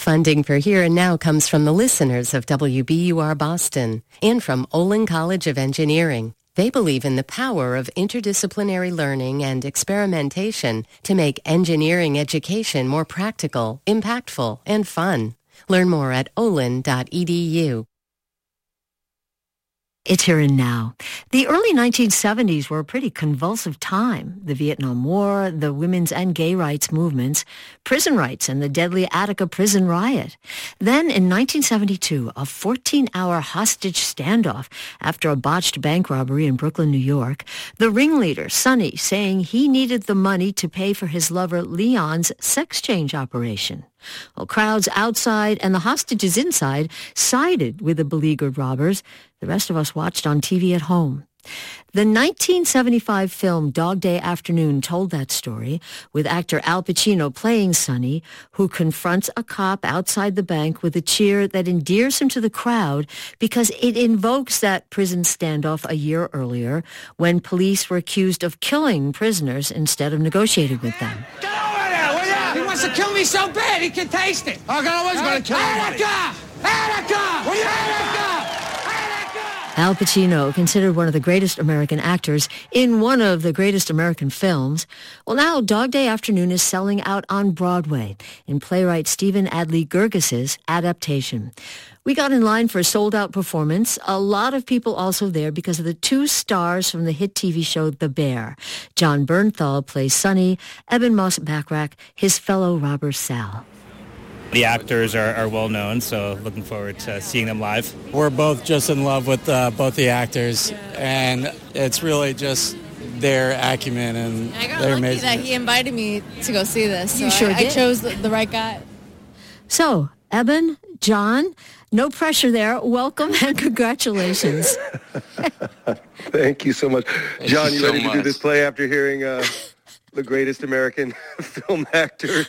Funding for Here and Now comes from the listeners of WBUR Boston and from Olin College of Engineering. They believe in the power of interdisciplinary learning and experimentation to make engineering education more practical, impactful, and fun. Learn more at olin.edu. It's Here and Now. The early 1970s were a pretty convulsive time. The Vietnam War, the women's and gay rights movements, prison rights, and the deadly Attica prison riot. Then in 1972, a 14-hour hostage standoff after a botched bank robbery in Brooklyn, New York. The ringleader, Sonny, saying he needed the money to pay for his lover Leon's sex change operation. Well, crowds outside and the hostages inside sided with the beleaguered robbers. The rest of us watched on TV at home. The 1975 film Dog Day Afternoon told that story, with actor Al Pacino playing Sonny, who confronts a cop outside the bank with a cheer that endears him to the crowd because it invokes that prison standoff a year earlier when police were accused of killing prisoners instead of negotiating with them. He wants to kill me so bad he can taste it. I'm always going to kill you. Al Pacino, considered one of the greatest American actors in one of the greatest American films. Well, now Dog Day Afternoon is selling out on Broadway in playwright Stephen Adly Guirgis' adaptation. We got in line for a sold-out performance. A lot of people also there because of the two stars from the hit TV show The Bear. John Bernthal plays Sonny, Eben Moss-Bachrach, his fellow robber Sal. The actors are well-known, so looking forward to seeing them live. We're both just in love with both the actors, and it's really just their acumen, and I got they're lucky amazing. that he invited me to go see this. So You sure I did. chose the right guy. So, Eben, John, no pressure there. Welcome and congratulations. Thank you so much. John, you so ready to do much. this play after hearing the greatest American film actor,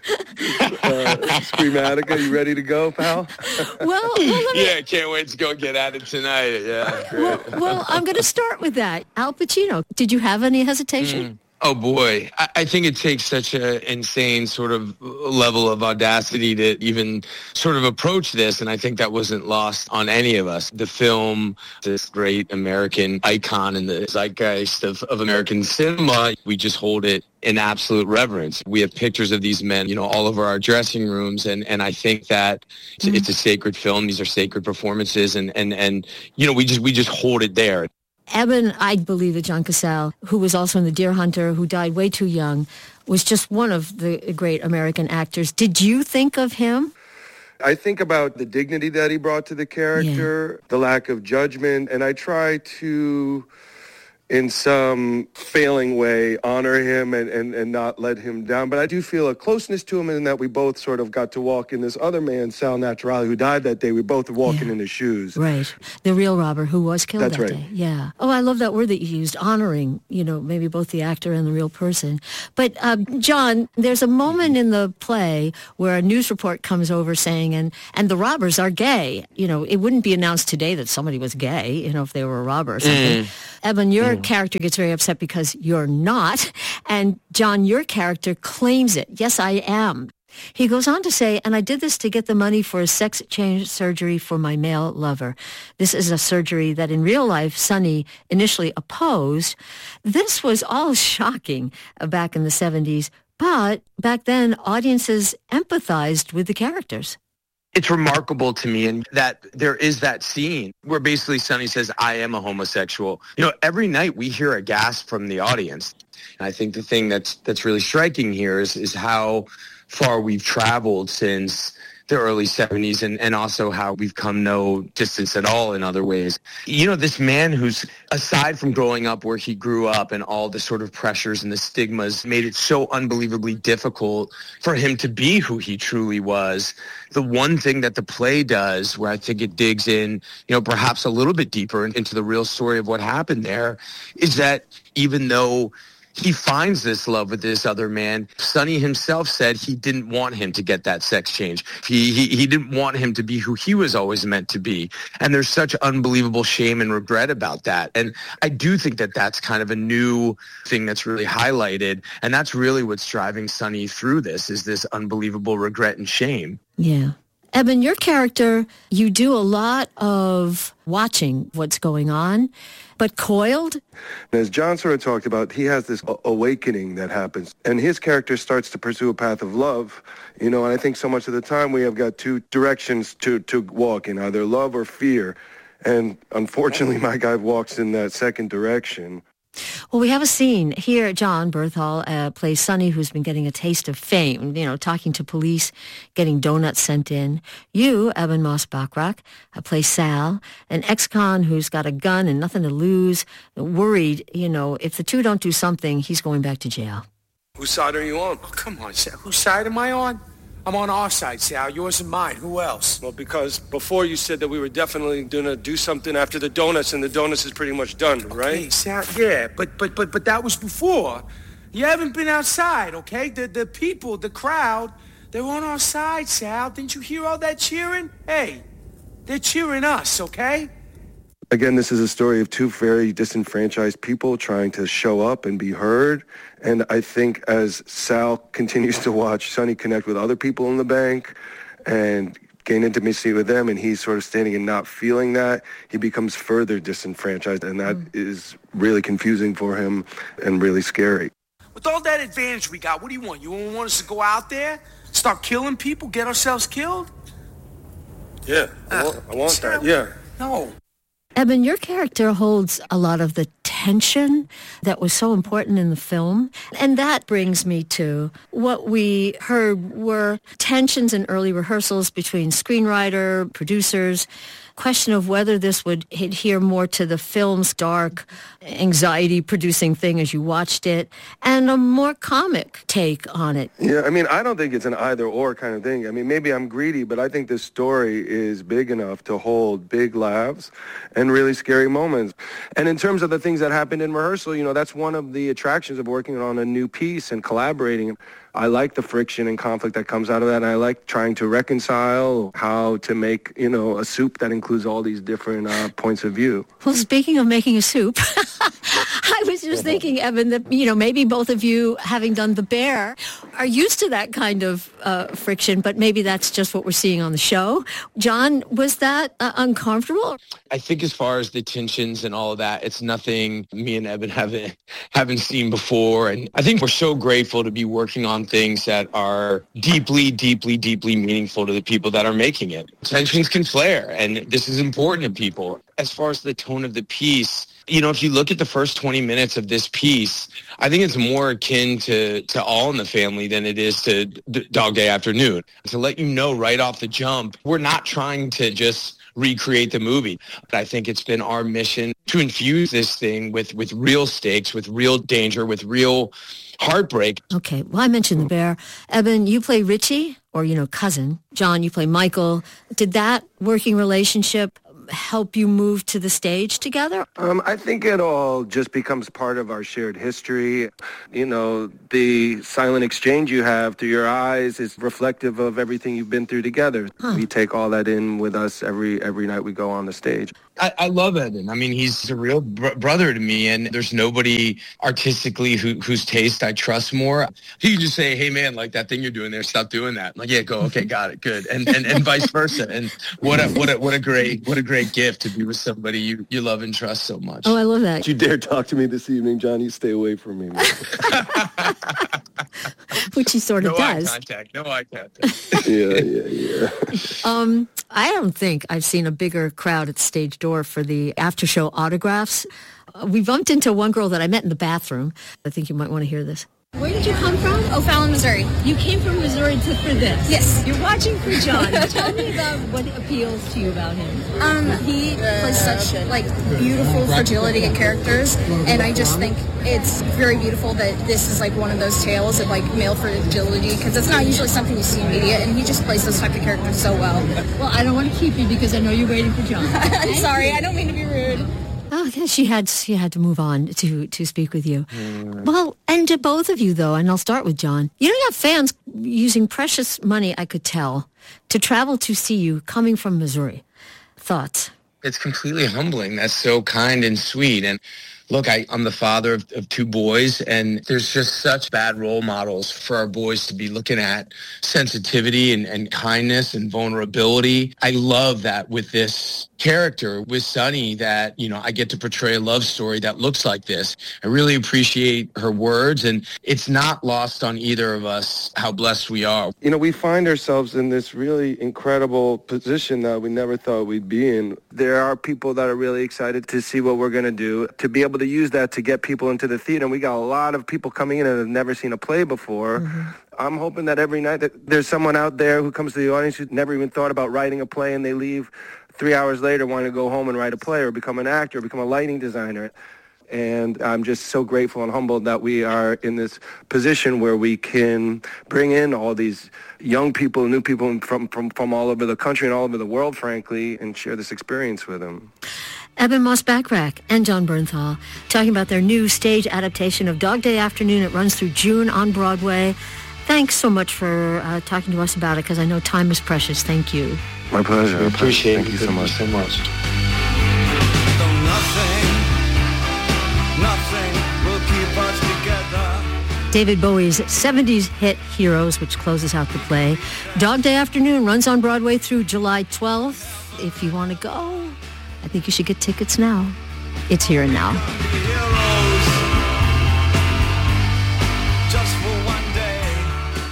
Screamatica? You ready to go, pal? Well, let me, Yeah, can't wait to go get at it tonight. Yeah. well, I'm going to start with that. Al Pacino, did you have any hesitation? Oh, boy. I think it takes such an insane sort of level of audacity to even sort of approach this, and I think that wasn't lost on any of us. The film, this great American icon in the zeitgeist of American cinema, we just hold it in absolute reverence. We have pictures of these men, all over our dressing rooms, and I think that it's a sacred film. These are sacred performances, and we just hold it there. Eben, I believe that John Cazale, who was also in The Deer Hunter, who died way too young, was just one of the great American actors. Did you think of him? I think about the dignity that he brought to the character, the lack of judgment, and I try to, in some failing way, honor him and not let him down. But I do feel a closeness to him in that we both sort of got to walk in this other man, Sal Naturale, who died that day. We both were walking in his shoes. Right. The real robber who was killed That's that right. day. Yeah. Oh, I love that word that you used, honoring, maybe both the actor and the real person. But, John, there's a moment in the play where a news report comes over saying, and the robbers are gay. It wouldn't be announced today that somebody was gay, if they were a robber or something. Eben, your character gets very upset because you're not. And John, your character claims it. Yes, I am. He goes on to say, and I did this to get the money for a sex change surgery for my male lover. This is a surgery that in real life, Sonny initially opposed. This was all shocking back in the 70s. But back then, audiences empathized with the characters. It's remarkable to me, and that there is that scene where basically Sonny says, I am a homosexual. Every night we hear a gasp from the audience. And I think the thing that's really striking here is how far we've traveled since the early 70s and also how we've come no distance at all in other ways. This man who's, aside from growing up where he grew up and all the sort of pressures and the stigmas made it so unbelievably difficult for him to be who he truly was. The one thing that the play does, where I think it digs in, perhaps a little bit deeper into the real story of what happened there, is that even though he finds this love with this other man. Sonny himself said he didn't want him to get that sex change. He didn't want him to be who he was always meant to be. And there's such unbelievable shame and regret about that. And I do think that that's kind of a new thing that's really highlighted. And that's really what's driving Sonny through this, is this unbelievable regret and shame. Yeah. Eben, your character, you do a lot of watching what's going on, but coiled? As John sort of talked about, he has this awakening that happens, and his character starts to pursue a path of love, and I think so much of the time we have got two directions to walk in, either love or fear, and unfortunately my guy walks in that second direction. Well, we have a scene here. John Berthal plays Sonny, who's been getting a taste of fame, talking to police, getting donuts sent in. You, Eben Moss-Bachrach, play Sal, an ex-con who's got a gun and nothing to lose, worried, if the two don't do something, he's going back to jail. Whose side are you on? Oh, come on, Sal. Whose side am I on? I'm on our side, Sal. Yours and mine. Who else? Well, because before you said that we were definitely going to do something after the donuts, and the donuts is pretty much done, right? Hey, Sal, yeah, but that was before. You haven't been outside, okay? The people, the crowd, they're on our side, Sal. Didn't you hear all that cheering? Hey, they're cheering us, okay? Again, this is a story of two very disenfranchised people trying to show up and be heard. And I think as Sal continues to watch Sonny connect with other people in the bank and gain intimacy with them, and he's sort of standing and not feeling that, he becomes further disenfranchised. And that is really confusing for him and really scary. With all that advantage we got, what do you want? You want us to go out there, start killing people, get ourselves killed? Yeah, I want that, yeah. No. Eben, your character holds a lot of the tension that was so important in the film. And that brings me to what we heard were tensions in early rehearsals between screenwriter, producers, question of whether this would adhere more to the film's dark, anxiety-producing thing as you watched it, and a more comic take on it. Yeah, I don't think it's an either-or kind of thing. Maybe I'm greedy, but I think this story is big enough to hold big laughs and really scary moments. And in terms of the things that happened in rehearsal, that's one of the attractions of working on a new piece and collaborating. I like the friction and conflict that comes out of that, and I like trying to reconcile how to make, a soup that includes all these different points of view. Well, speaking of making a soup, I was just thinking, Eben, that, maybe both of you, having done The Bear, are used to that kind of friction, but maybe that's just what we're seeing on the show. John, was that uncomfortable? I think as far as the tensions and all of that, it's nothing me and Eben haven't seen before. And I think we're so grateful to be working on things that are deeply, deeply, deeply meaningful to the people that are making it. Tensions can flare, and this is important to people. As far as the tone of the piece, if you look at the first 20 minutes of this piece, I think it's more akin to All in the Family than it is to Dog Day Afternoon. To let you know right off the jump, we're not trying to just recreate the movie. But I think it's been our mission to infuse this thing with real stakes, with real danger, with real heartbreak. Okay, well, I mentioned The Bear. Eben, you play Richie, or, cousin. John, you play Michael. Did that working relationship help you move to the stage together? I think it all just becomes part of our shared history. The silent exchange you have through your eyes is reflective of everything you've been through together. We take all that in with us every night we go on the stage. I love Eben. He's a real brother to me, and there's nobody artistically whose taste I trust more. He can just say, hey, man, like that thing you're doing there, stop doing that. I'm like, yeah, go. Okay, got it. Good. And vice versa. And what a great gift to be with somebody you love and trust so much. Oh, I love that. Don't you dare talk to me this evening, Johnny. Stay away from me, man. Which he sort of does. No eye contact. Yeah. I don't think I've seen a bigger crowd at the stage door for the after-show autographs. We bumped into one girl that I met in the bathroom. I think you might want to hear this. Where did you come from? O'Fallon, Missouri. You came from Missouri for this? Yes. You're watching for John. Tell me about what appeals to you about him. He plays such, beautiful fragility in characters, and I just think it's very beautiful that this is, one of those tales of, male fragility, because it's not usually something you see in media, and he just plays those type of characters so well. Well, I don't want to keep you because I know you're waiting for John. I'm sorry. I don't mean to be rude. Oh, she had to move on to speak with you. Well, And to both of you, though, and I'll start with John, you have fans using precious money, I could tell, to travel to see you coming from Missouri. Thoughts? It's completely humbling. That's so kind and sweet. And look, I'm the father of two boys, and there's just such bad role models for our boys to be looking at. Sensitivity and kindness and vulnerability. I love that with this character, with Sunny, that, I get to portray a love story that looks like this. I really appreciate her words, and it's not lost on either of us how blessed we are. We find ourselves in this really incredible position that we never thought we'd be in. There are people that are really excited to see what we're going to do, to be able to use that to get people into the theater. And we got a lot of people coming in and have never seen a play before. Mm-hmm. I'm hoping that every night that there's someone out there who comes to the audience who never even thought about writing a play, and they leave 3 hours later wanting to go home and write a play or become an actor or become a lighting designer. And I'm just so grateful and humbled that we are in this position where we can bring in all these young people, new people from all over the country and all over the world, frankly, and share this experience with them. Ebon Moss-Bachrach and Jon Bernthal talking about their new stage adaptation of Dog Day Afternoon. It runs through June on Broadway. Thanks so much for talking to us about it, because I know time is precious. Thank you. My pleasure. I appreciate it. Thank you so much. Nothing will keep us together. David Bowie's 70s hit Heroes, which closes out the play. Dog Day Afternoon runs on Broadway through July 12th. If you want to go, I think you should get tickets now. It's here and now. Just for one day.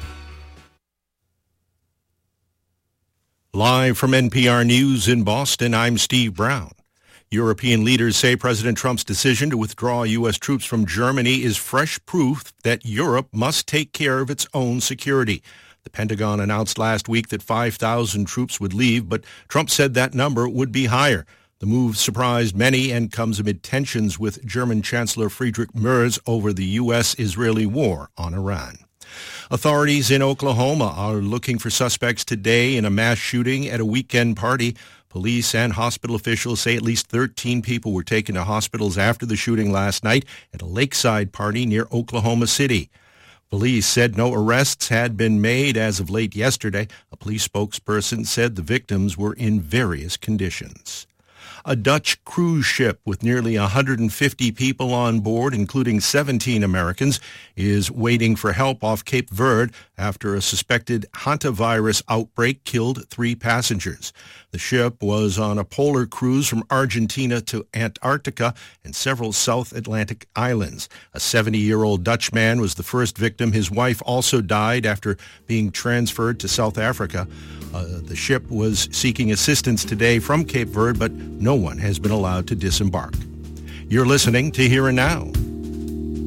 Live from NPR News in Boston, I'm Steve Brown. European leaders say President Trump's decision to withdraw U.S. troops from Germany is fresh proof that Europe must take care of its own security. The Pentagon announced last week that 5,000 troops would leave, but Trump said that number would be higher. The move surprised many and comes amid tensions with German Chancellor Friedrich Merz over the U.S.-Israeli war on Iran. Authorities in Oklahoma are looking for suspects today in a mass shooting at a weekend party. Police and hospital officials say at least 13 people were taken to hospitals after the shooting last night at a lakeside party near Oklahoma City. Police said no arrests had been made as of late yesterday. A police spokesperson said the victims were in various conditions. A Dutch cruise ship with nearly 150 people on board, including 17 Americans, is waiting for help off Cape Verde after a suspected hantavirus outbreak killed 3 passengers. The ship was on a polar cruise from Argentina to Antarctica and several South Atlantic islands. A 70-year-old Dutch man was the first victim. His wife also died after being transferred to South Africa. The ship was seeking assistance today from Cape Verde, but no one has been allowed to disembark. You're listening to Here and Now.